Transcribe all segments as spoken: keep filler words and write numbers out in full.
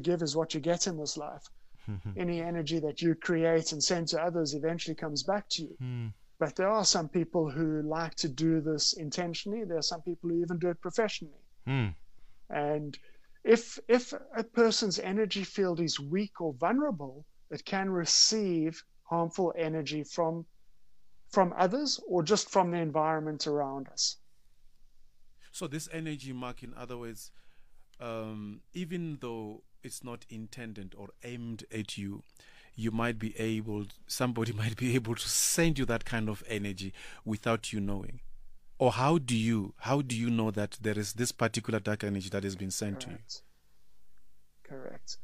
give is what you get in this life. Any energy that you create and send to others eventually comes back to you. Mm. But there are some people who like to do this intentionally. There are some people who even do it professionally. Mm. And if if a person's energy field is weak or vulnerable, it can receive harmful energy from from others or just from the environment around us. So this energy, Mark, in other words, um, even though it's not intended or aimed at you, you might be able, somebody might be able to send you that kind of energy without you knowing. Or how do you, how do you know that there is this particular dark energy that has been sent Correct. to you? Correct.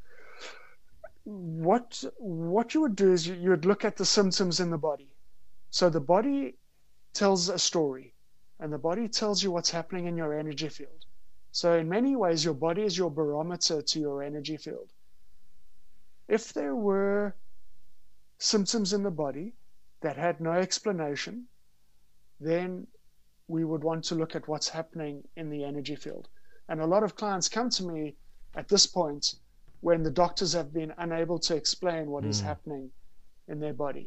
What what you would do is you, you would look at the symptoms in the body. So the body tells a story, and the body tells you what's happening in your energy field. So in many ways, your body is your barometer to your energy field. If there were symptoms in the body that had no explanation, then we would want to look at what's happening in the energy field. And a lot of clients come to me at this point when the doctors have been unable to explain what mm. is happening in their body.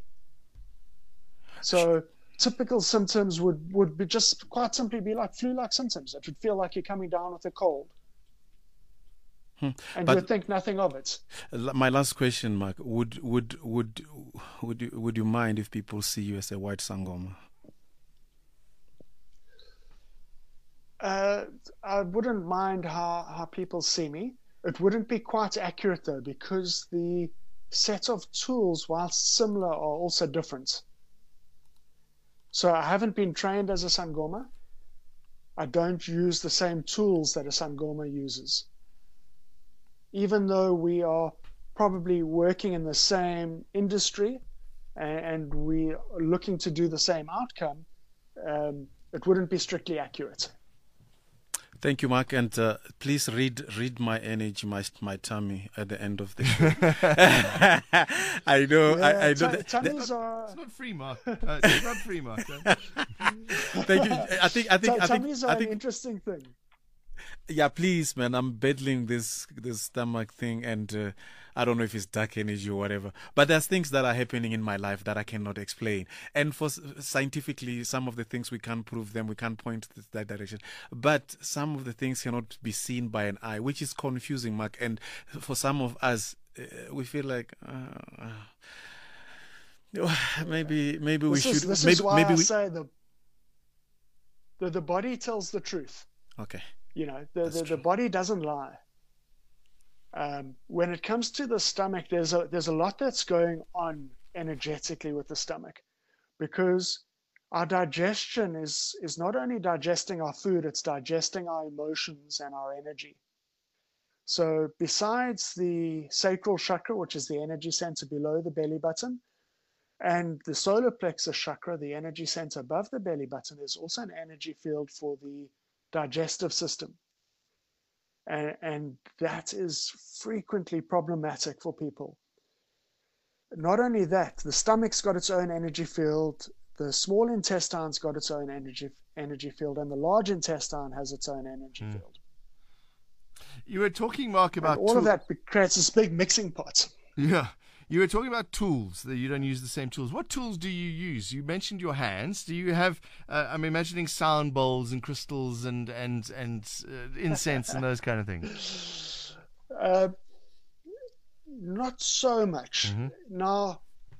So typical symptoms would, would be just quite simply be like flu-like symptoms. It would feel like you're coming down with a cold. Hmm. And But you would think nothing of it. my last question, Mark, would would would would you, would you mind if people see you as a white sangoma? Uh, I wouldn't mind how, how people see me. It wouldn't be quite accurate though, because the set of tools, whilst similar, are also different. So I haven't been trained as a Sangoma. I don't use the same tools that a Sangoma uses. Even though we are probably working in the same industry and, and we are looking to do the same outcome, um, it wouldn't be strictly accurate. Thank you, Mark, and uh, please read read my energy, my my tummy at the end of the show. I know, Yeah, I, I know. t- That, tummies that, are It's not free, Mark. Uh, it's not free, Mark. thank you. I think, I think, t- I think, tummies are I an think. interesting thing. Yeah, please, man. I'm battling this this stomach thing, and uh, I don't know if it's dark energy or whatever. But there's things that are happening in my life that I cannot explain. And for scientifically, some of the things we can't prove them, we can't point to that direction. But some of the things cannot be seen by an eye, which is confusing, Mark. And for some of us, uh, we feel like uh, uh, maybe maybe we This is, should. this maybe is why maybe I we. say the, the the body tells the truth. Okay. You know, the, That's the, true. the body doesn't lie. Um, when it comes to the stomach, there's a there's a lot that's going on energetically with the stomach, because our digestion is is not only digesting our food, it's digesting our emotions and our energy. So besides the sacral chakra, which is the energy center below the belly button, and the solar plexus chakra, the energy center above the belly button, there's also an energy field for the digestive system. And, and that is frequently problematic for people. Not only that, the stomach's got its own energy field, the small intestine's got its own energy energy field, and the large intestine has its own energy mm. field. You were talking, Mark, about and all tool- of that creates this big mixing pot. Yeah. You were talking about tools, that you don't use the same tools. What tools do you use? You mentioned your hands. Do you have, uh, I'm imagining sound bowls and crystals and, and, and uh, incense and those kind of things. Uh, not so much. Mm-hmm. Now,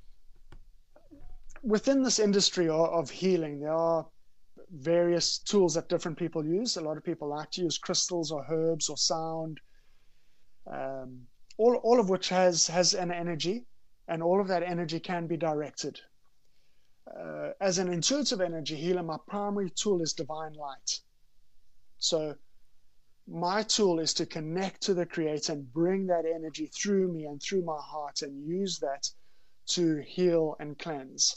within this industry of, of healing, there are various tools that different people use. A lot of people like to use crystals or herbs or sound. Um, All, all of which has, has an energy, and all of that energy can be directed. Uh, as an intuitive energy healer, my primary tool is divine light. So my tool is to connect to the Creator and bring that energy through me and through my heart and use that to heal and cleanse.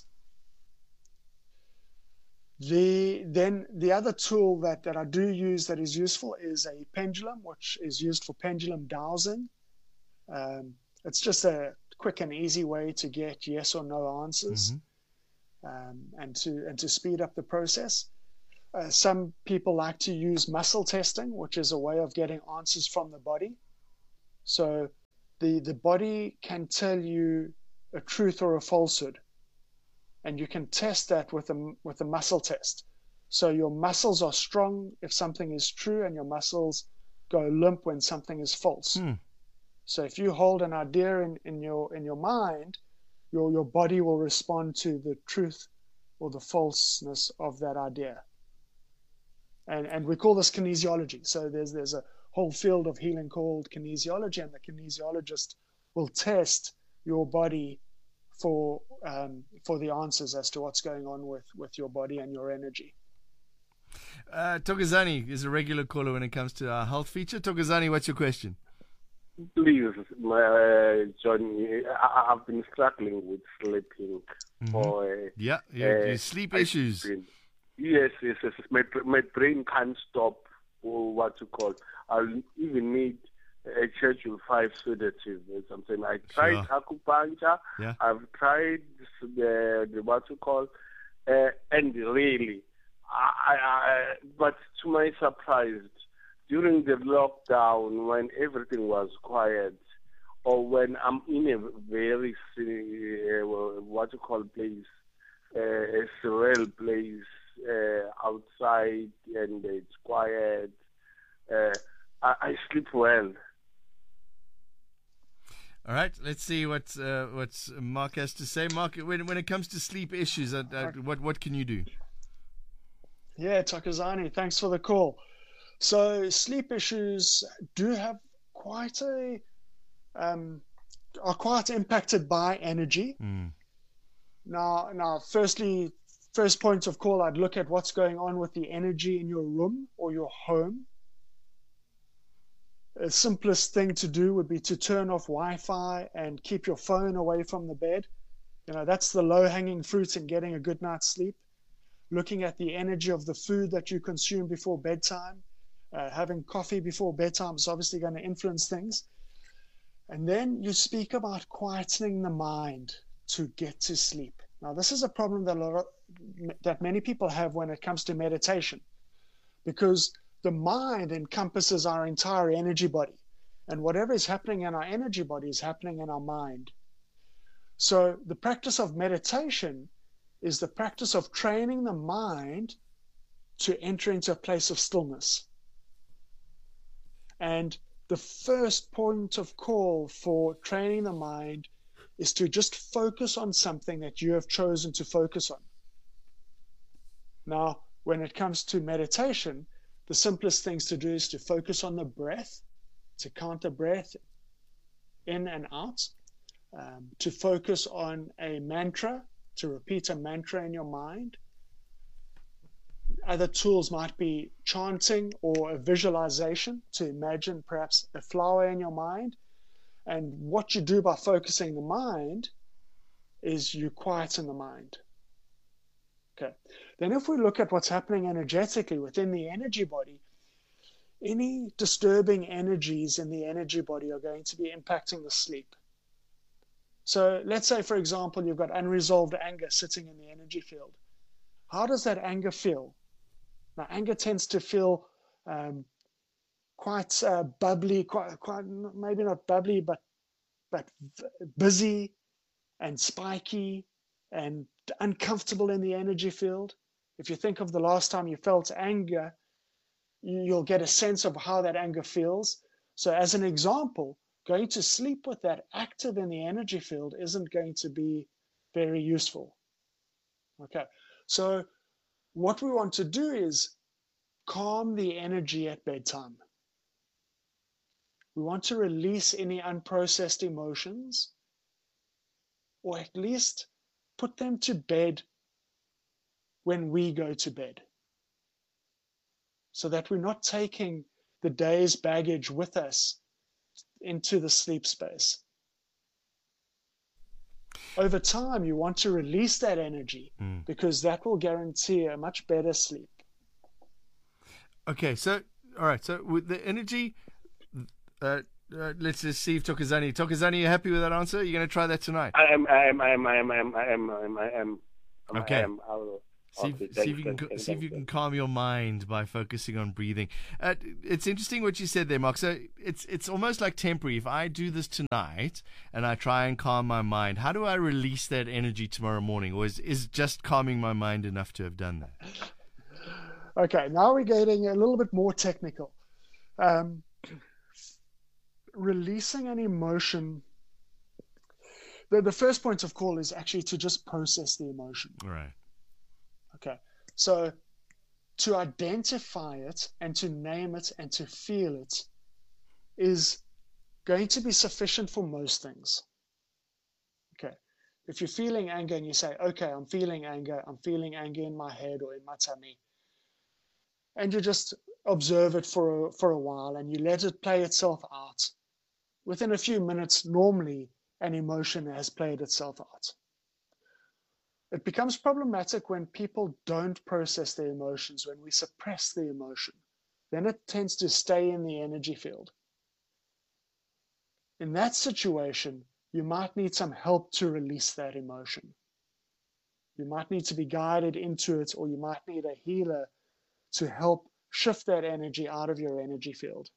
The, then the other tool that, that I do use that is useful is a pendulum, which is used for pendulum dowsing. Um, it's just a quick and easy way to get yes or no answers, mm-hmm. um, and to and to speed up the process. Uh, some people like to use muscle testing, which is a way of getting answers from the body. So the, the body can tell you a truth or a falsehood. And you can test that with a, with a muscle test. So your muscles are strong if something is true, and your muscles go limp when something is false. Hmm. So if you hold an idea in, in your in your mind, your your body will respond to the truth or the falseness of that idea. And and we call this kinesiology. So there's there's a whole field of healing called kinesiology, and the kinesiologist will test your body for um, for the answers as to what's going on with, with your body and your energy. Uh, Thokozani is a regular caller when it comes to our health feature. Thokozani, what's your question? Please, uh, Johnny, I, I've been struggling with sleeping. Mm-hmm. For, uh, yeah, your, uh, your sleep I issues. Been, yes, yes, yes. My, my brain can't stop, or what you call. I'll even need a Schedule five sedative or something. I tried Sure. acupuncture. Yeah. I've tried the, the what you call, uh, and really, I, I, but to my surprise, during the lockdown, when everything was quiet, or when I'm in a very uh, what you call place, uh, a surreal place uh, outside, and it's quiet, uh, I, I sleep well. All right, let's see what uh, what Mark has to say. Mark, when when it comes to sleep issues, uh, uh, what what can you do? Yeah, Thokozani, thanks for the call. So sleep issues do have quite a um, are quite impacted by energy. Mm. Now, now, firstly, first point of call, I'd look at what's going on with the energy in your room or your home. The simplest thing to do would be to turn off Wi-Fi and keep your phone away from the bed. You know, that's the low-hanging fruit in getting a good night's sleep. Looking at the energy of the food that you consume before bedtime. Uh, having coffee before bedtime is obviously going to influence things. And then you speak about quietening the mind to get to sleep. Now, this is a problem that, a lot of, that many people have when it comes to meditation, because the mind encompasses our entire energy body. And whatever is happening in our energy body is happening in our mind. So the practice of meditation is the practice of training the mind to enter into a place of stillness. And the first point of call for training the mind is to just focus on something that you have chosen to focus on. Now, when it comes to meditation, the simplest things to do is to focus on the breath, to count the breath in and out, um, to focus on a mantra, to repeat a mantra in your mind. Other tools might be chanting or a visualization, to imagine perhaps a flower in your mind. And what you do by focusing the mind is you quieten the mind. Okay. Then if we look at what's happening energetically within the energy body, any disturbing energies in the energy body are going to be impacting the sleep. So let's say, for example, you've got unresolved anger sitting in the energy field. How does that anger feel? Now, anger tends to feel um, quite uh, bubbly, quite, quite maybe not bubbly, but but busy and spiky and uncomfortable in the energy field. If you think of the last time you felt anger, you'll get a sense of how that anger feels. So as an example, going to sleep with that active in the energy field isn't going to be very useful. Okay, so what we want to do is calm the energy at bedtime. We want to release any unprocessed emotions, or at least put them to bed when we go to bed, so that we're not taking the day's baggage with us into the sleep space. Over time, you want to release that energy mm. because that will guarantee a much better sleep. Okay, so, all right, so with the energy, uh, uh, let's just see if Thokozani, Thokozani, you happy with that answer? You're going to try that tonight? I am, I am, I am, I am, I am, I am, I am, I am. Okay. I am, I will. See, Okay, if, see, if thanks, you can, thanks, see if you thanks. can calm your mind by focusing on breathing. Uh, it's interesting what you said there, Mark. So it's it's almost like temporary. If I do this tonight and I try and calm my mind, how do I release that energy tomorrow morning? Or is, is just calming my mind enough to have done that? Okay, now we're getting a little bit more technical. Um, releasing an emotion, the, the first point of call is actually to just process the emotion. Right. Okay, so to identify it and to name it and to feel it is going to be sufficient for most things. Okay, if you're feeling anger and you say, okay, I'm feeling anger, I'm feeling anger in my head or in my tummy, and you just observe it for a, for a while and you let it play itself out, within a few minutes, normally an emotion has played itself out. It becomes problematic when people don't process their emotions, when we suppress the emotion. Then it tends to stay in the energy field. In that situation, you might need some help to release that emotion. You might need to be guided into it, or you might need a healer to help shift that energy out of your energy field.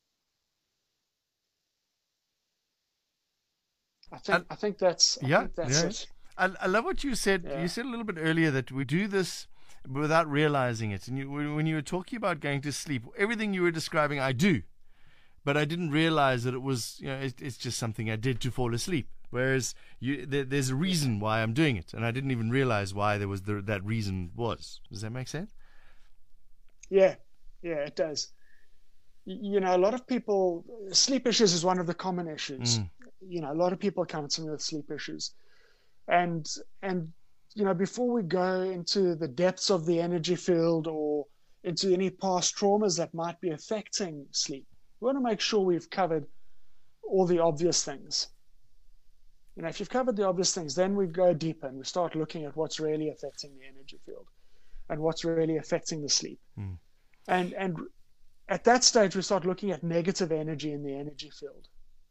I think, And, I think that's, I yeah, think that's yeah. it. I, I love what you said. Yeah. You said a little bit earlier that we do this without realizing it. And you, when you were talking about going to sleep, everything you were describing, I do. But I didn't realize that it was, you know, it, it's just something I did to fall asleep. Whereas you, there, there's a reason why I'm doing it. And I didn't even realize why there was the, that reason was. Does that make sense? Yeah, yeah, it does. You know, a lot of people, sleep issues is one of the common issues. Mm. You know, a lot of people come to me with sleep issues. And, and, you know, before we go into the depths of the energy field or into any past traumas that might be affecting sleep, we want to make sure we've covered all the obvious things. You know, if you've covered the obvious things, then we go deeper and we start looking at what's really affecting the energy field and what's really affecting the sleep. Mm. And, and at that stage, we start looking at negative energy in the energy field.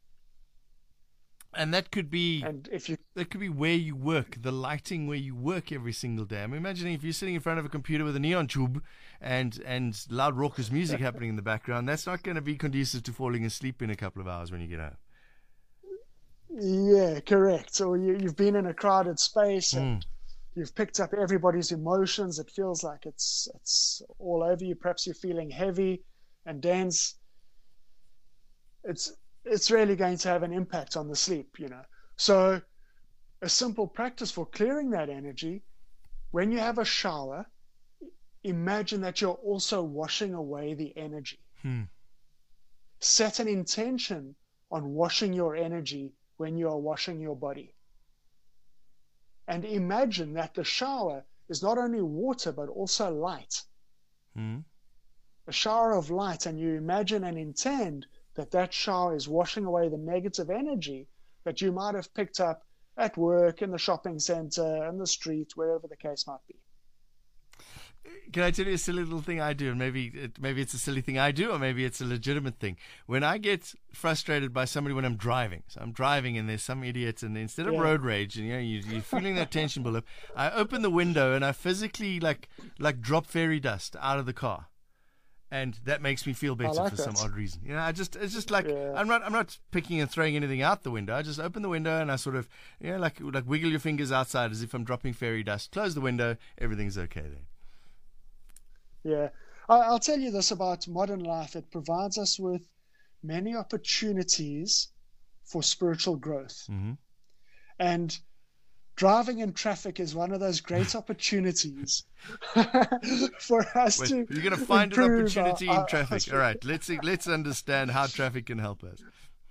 And that could be And if you that could be where you work, the lighting where you work every single day. I'm imagining if you're sitting in front of a computer with a neon tube and and loud raucous music happening in the background, that's not going to be conducive to falling asleep in a couple of hours when you get home. Yeah, correct. So you, you've been in a crowded space and Mm. you've picked up everybody's emotions. It feels like it's it's all over you. Perhaps you're feeling heavy and dense. It's it's really going to have an impact on the sleep, you know. So a simple practice for clearing that energy, when you have a shower, imagine that you're also washing away the energy. Hmm. Set an intention on washing your energy when you are washing your body. And imagine that the shower is not only water, but also light. Hmm. A shower of light, and you imagine and intend that that shower is washing away the negative energy that you might have picked up at work, in the shopping center, in the street, wherever the case might be. Can I tell you a silly little thing I do? And maybe it, maybe it's a silly thing I do, or maybe it's a legitimate thing. When I get frustrated by somebody when I'm driving, so I'm driving and there's some idiot, and instead of Yeah. road rage, and you know you, you're feeling that tension build up, I open the window and I physically like like drop fairy dust out of the car, and that makes me feel better like for that. some odd reason. You know, I just it's just like Yeah. I'm not I'm not picking and throwing anything out the window. I just open the window and I sort of you know like like wiggle your fingers outside as if I'm dropping fairy dust. Close the window, everything's okay then. Yeah, I- I'll tell you this about modern life. It provides us with many opportunities for spiritual growth. Mm-hmm. And driving in traffic is one of those great opportunities for us Wait, to you're going to find an improve opportunity our- in our- traffic. All right, let's let's understand how traffic can help us.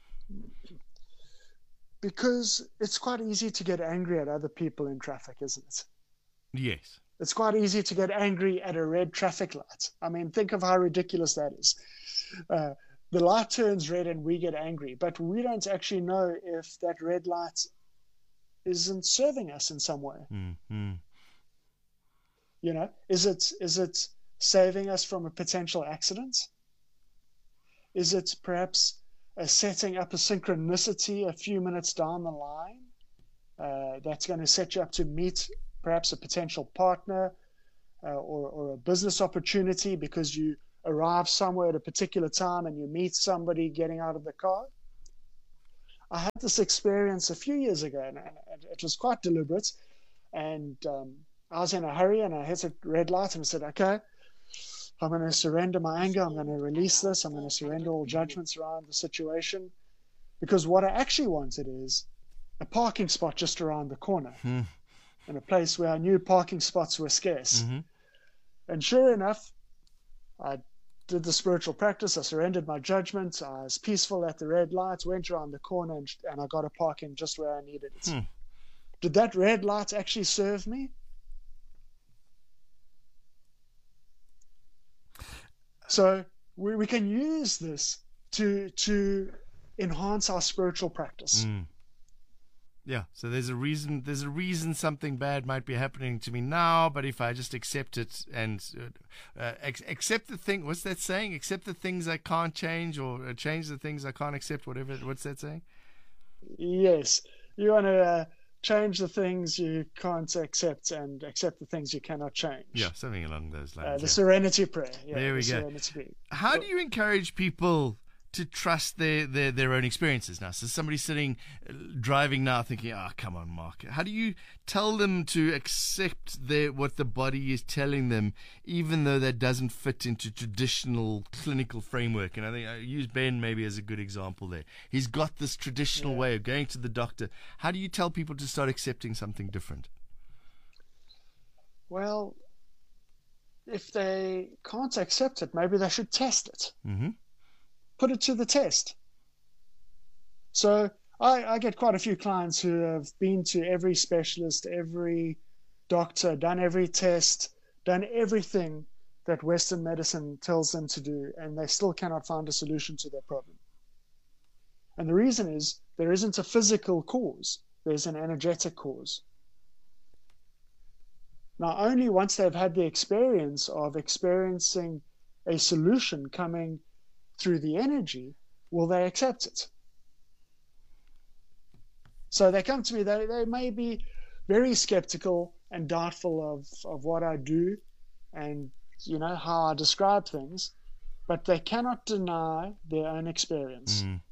Because it's quite easy to get angry at other people in traffic, isn't it? Yes. It's quite easy to get angry at a red traffic light. I mean, think of how ridiculous that is. Uh, the light turns red and we get angry, but we don't actually know if that red light isn't serving us in some way. Mm-hmm. You know, is it is it saving us from a potential accident? Is it perhaps uh, setting up a synchronicity a few minutes down the line uh, that's going to set you up to meet perhaps a potential partner, uh, or, or a business opportunity because you arrive somewhere at a particular time and you meet somebody getting out of the car. I had this experience a few years ago, and it was quite deliberate. And um, I was in a hurry, and I hit a red light, and I said, okay, I'm going to surrender my anger. I'm going to release this. I'm going to surrender all judgments around the situation. Because what I actually wanted is a parking spot just around the corner, hmm. in a place where I knew parking spots were scarce. Mm-hmm. And sure enough, I did the spiritual practice. I surrendered my judgment. I was peaceful at the red lights, went around the corner, and, and I got a parking just where I needed it. Hmm. Did that red light actually serve me? So we, we can use this to to enhance our spiritual practice. Mm. Yeah, so there's a reason. There's a reason something bad might be happening to me now, but if I just accept it and uh, ex- accept the thing, what's that saying? Accept the things I can't change, or change the things I can't accept. Whatever. What's that saying? Yes, you want to uh, change the things you can't accept and accept the things you cannot change. Yeah, something along those lines. Uh, the yeah. Serenity Prayer. Yeah, there we the go. Serenity Prayer. How do you encourage people to trust their, their, their own experiences now? So somebody sitting, uh, driving now thinking, oh, come on, Mark. How do you tell them to accept their, what the body is telling them, even though that doesn't fit into traditional clinical framework? And I think I use Ben maybe as a good example there. He's got this traditional Yeah. way of going to the doctor. How do you tell people to start accepting something different? Well, if they can't accept it, maybe they should test it. Mm-hmm. Put it to the test. So I, I get quite a few clients who have been to every specialist, every doctor, done every test, done everything that Western medicine tells them to do, and they still cannot find a solution to their problem. And the reason is there isn't a physical cause, there's an energetic cause. Now, only once they've had the experience of experiencing a solution coming through the energy will they accept it. So they come to me, they, they may be very skeptical and doubtful of, of what I do and, you know, how I describe things, but they cannot deny their own experience. Mm.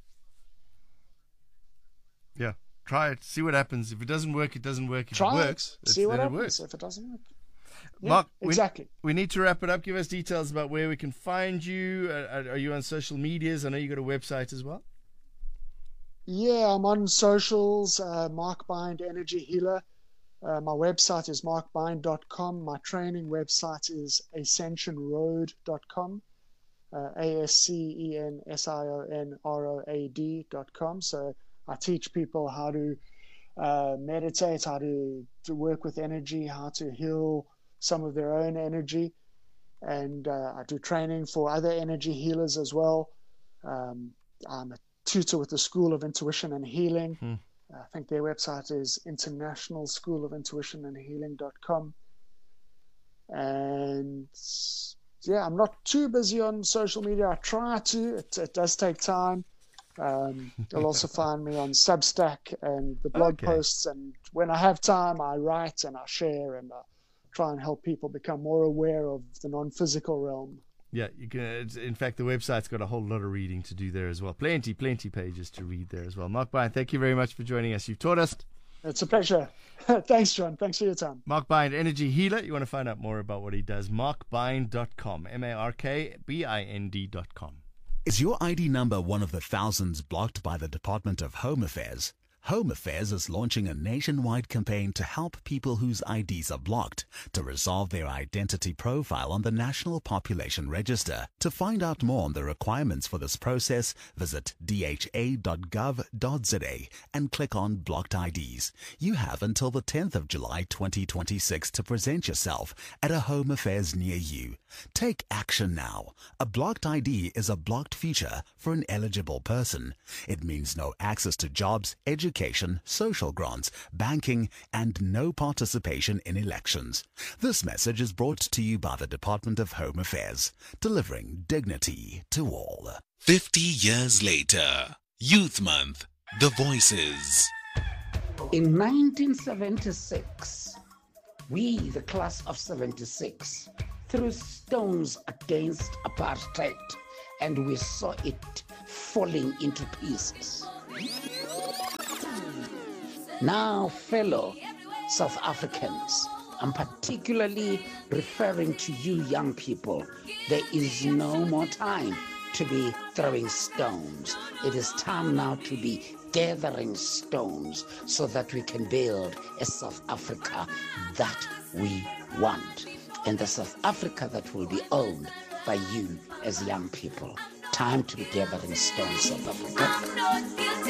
Yeah, try it, see what happens. If it doesn't work, it doesn't work. If Try it works, it, see what then it happens works. if it doesn't work. Yeah, Mark, exactly. We, we need to wrap it up. Give us details about where we can find you. Uh, are you on social medias? I know you got a website as well. Yeah, I'm on socials, uh, Mark Bind Energy Healer. Uh, my website is mark bind dot com. My training website is ascension road dot com. Uh, A S C E N S I O N R O A D dot com. So I teach people how to uh, meditate, how to, to work with energy, how to heal some of their own energy. And uh, I do training for other energy healers as well. Um, I'm a tutor with the School of Intuition and Healing. Hmm. I think their website is international school of intuition and healing dot com. And yeah, I'm not too busy on social media. I try to. It, it does take time. Um, you'll also find me on Substack and the blog Okay. posts. And when I have time, I write and I share and I try and help people become more aware of the non-physical realm. Yeah, you can. It's, in fact, the website's got a whole lot of reading to do there as well. Plenty, plenty pages to read there as well. Mark Bind, thank you very much for joining us. You've taught us. It's a pleasure. Thanks, John. Thanks for your time. Mark Bind, Energy Healer. You want to find out more about what he does, mark bind dot com. M A R K B I N D dot com. Is your I D number one of the thousands blocked by the Department of Home Affairs? Home Affairs is launching a nationwide campaign to help people whose I Ds are blocked to resolve their identity profile on the National Population Register. To find out more on the requirements for this process, visit d h a dot gov dot z a and click on Blocked I Ds. You have until the tenth of July twenty twenty-six to present yourself at a Home Affairs near you. Take action now. A blocked I D is a blocked feature for an eligible person. It means no access to jobs, education, social grants, banking, and no participation in elections. This message is brought to you by the Department of Home Affairs, delivering dignity to all. Fifty years later, Youth Month, The Voices. In nineteen seventy-six, We, the class of seventy-six, threw stones against apartheid, and we saw it falling into pieces. Now, fellow South Africans, I'm particularly referring to you young people. There is no more time to be throwing stones. It is time now to be gathering stones so that we can build a South Africa that we want, and the South Africa that will be owned by you as young people. Time to be gathering stones, South Africa.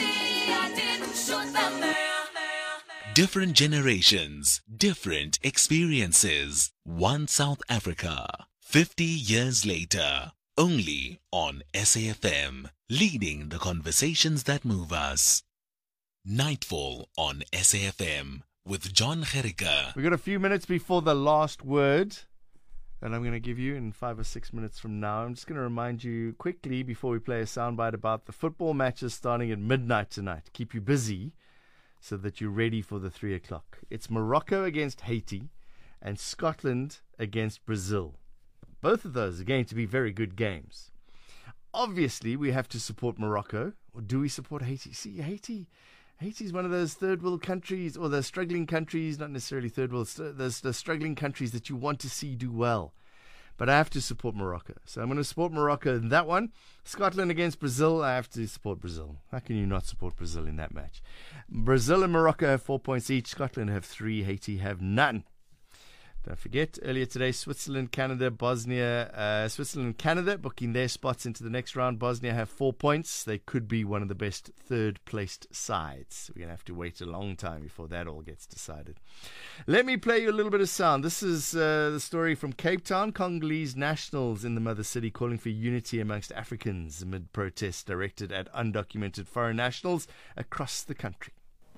Different generations, different experiences. One South Africa. fifty years later. Only on S A F M, leading the conversations that move us. Nightfall on S A F M with John Gericke. We've got a few minutes before the last word that I'm going to give you in five or six minutes from now. I'm just going to remind you quickly before we play a soundbite about the football matches starting at midnight tonight. Keep you busy so that you're ready for the three o'clock. It's Morocco against Haiti and Scotland against Brazil. Both of those are going to be very good games. Obviously, we have to support Morocco. Or do we support Haiti? See, Haiti Haiti is one of those third world countries, or the struggling countries, not necessarily third world, those the struggling countries that you want to see do well. But I have to support Morocco. So I'm going to support Morocco in that one. Scotland against Brazil, I have to support Brazil. How can you not support Brazil in that match? Brazil and Morocco have four points each. Scotland have three. Haiti have none. Don't forget, earlier today, Switzerland, Canada, Bosnia, uh, Switzerland, Canada booking their spots into the next round. Bosnia have four points. They could be one of the best third-placed sides. We're going to have to wait a long time before that all gets decided. Let me play you a little bit of sound. This is uh, the story from Cape Town. Congolese nationals in the mother city calling for unity amongst Africans amid protests directed at undocumented foreign nationals across the country.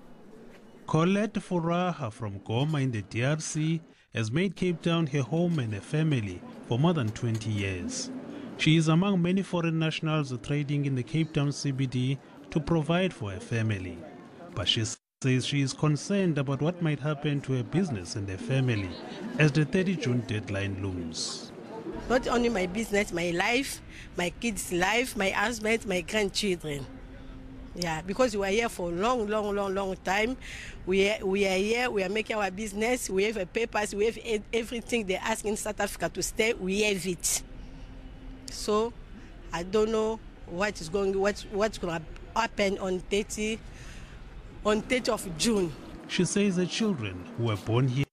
Colette Furaha from Goma in the D R C has made Cape Town her home and her family for more than twenty years. She is among many foreign nationals trading in the Cape Town C B D to provide for her family. But she says she is concerned about what might happen to her business and her family as the thirtieth of June deadline looms. Not only my business, my life, my kids' life, my husband, my grandchildren. Yeah, because we are here for a long, long, long, long time. We are, we are here, we are making our business, we have a papers, we have everything they ask in South Africa to stay, we have it. So, I don't know what is going, what, what's going to happen on thirtieth, on thirtieth of June. She says the children who were born here.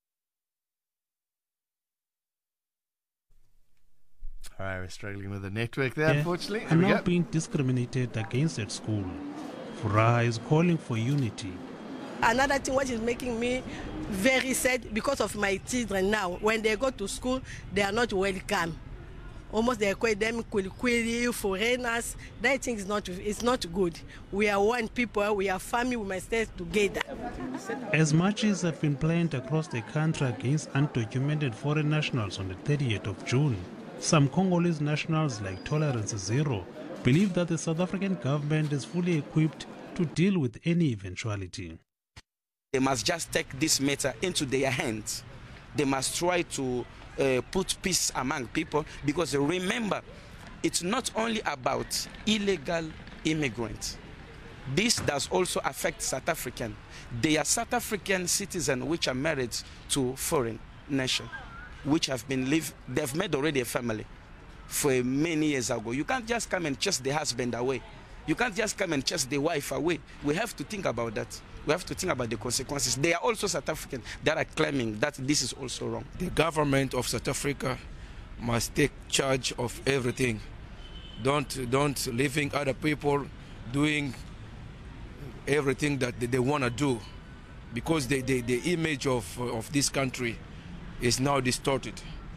All right, we're struggling with the network there, yeah, unfortunately. Are now being discriminated against at school. Furaha is calling for unity. Another thing what is making me very sad because of my children now. When they go to school, they are not welcome. Almost they call them kwili foreigners. That thing is not, it's not good. We are one people, we are family, we must stay together. As marches have been planned across the country against undocumented foreign nationals on the thirtieth of June, some Congolese nationals like Tolerance Zero believe that the South African government is fully equipped to deal with any eventuality. They must just take this matter into their hands. They must try to uh, put peace among people, because remember, it's not only about illegal immigrants. This does also affect South African. They are South African citizens which are married to foreign nations, which have been live, they've made already a family for many years ago. You can't just come and chase the husband away. You can't just come and chase the wife away. We have to think about that. We have to think about the consequences. They are also South African that are claiming that this is also wrong. The government of South Africa must take charge of everything. Don't, don't leaving other people doing everything that they, they want to do, because the, the, the image of, of this country is now distorted.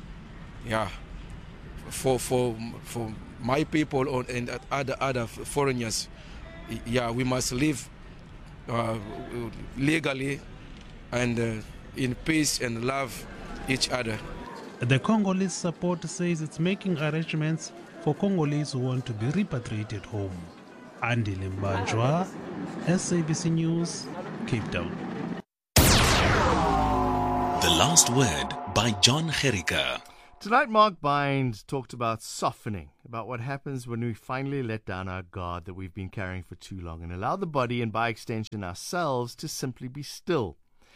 Yeah, for for for my people and other other foreigners, yeah, we must live uh, legally and uh, in peace and love each other. The Congolese support says it's making arrangements for Congolese who want to be repatriated home. Andy Limbanjwa, S A B C News, Cape Town. The last word by John Gericke. Tonight, Mark Bind talked about softening, about what happens when we finally let down our guard that we've been carrying for too long and allow the body and by extension ourselves to simply be still.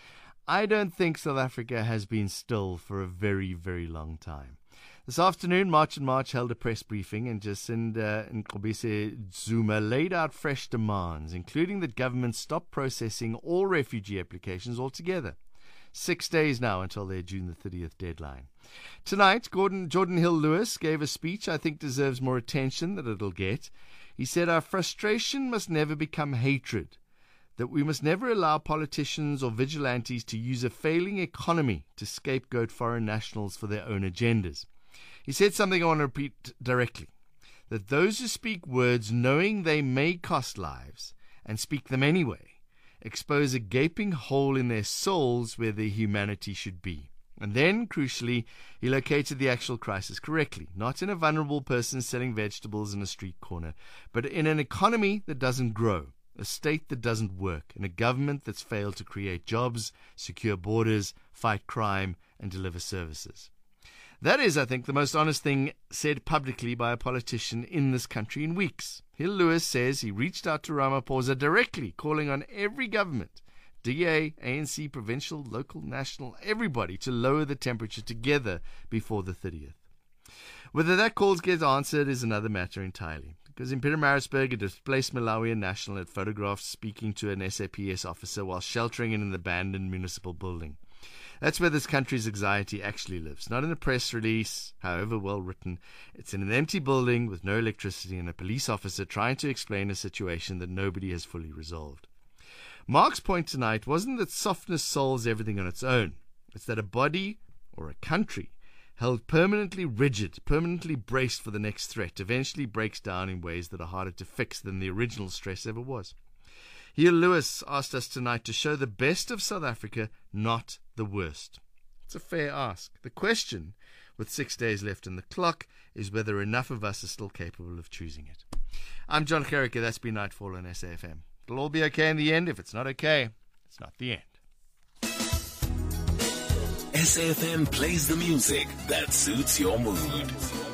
I don't think South Africa has been still for a very, very long time. This afternoon, March and March held a press briefing and Jacinda Mcebisi Zuma laid out fresh demands, including that government stop processing all refugee applications altogether. Six days now until their June the thirtieth deadline. Tonight, Gordon, Jordan Hill-Lewis gave a speech I think deserves more attention than it'll get. He said our frustration must never become hatred, that we must never allow politicians or vigilantes to use a failing economy to scapegoat foreign nationals for their own agendas. He said something I want to repeat directly, that those who speak words knowing they may cost lives and speak them anyway expose a gaping hole in their souls where their humanity should be. And then, crucially, he located the actual crisis correctly, not in a vulnerable person selling vegetables in a street corner, but in an economy that doesn't grow, a state that doesn't work, and a government that's failed to create jobs, secure borders, fight crime, and deliver services. That is, I think, the most honest thing said publicly by a politician in this country in weeks. Hill-Lewis says he reached out to Ramaphosa directly, calling on every government, D A, A N C, provincial, local, national, everybody to lower the temperature together before the thirtieth. Whether that call gets answered is another matter entirely, because in Pietermaritzburg, a displaced Malawian national had photographed speaking to an S A P S officer while sheltering in an abandoned municipal building. That's where this country's anxiety actually lives, not in a press release, however well written. It's in an empty building with no electricity and a police officer trying to explain a situation that nobody has fully resolved. Mark's point tonight wasn't that softness solves everything on its own. It's that a body or a country held permanently rigid, permanently braced for the next threat, eventually breaks down in ways that are harder to fix than the original stress ever was. Hill-Lewis asked us tonight to show the best of South Africa, not the worst. It's a fair ask. The question, with six days left in the clock, is whether enough of us are still capable of choosing it. I'm John Gericke. That's been Nightfall on S A F M. It'll all be okay in the end. If it's not okay, it's not the end. S A F M plays the music that suits your mood.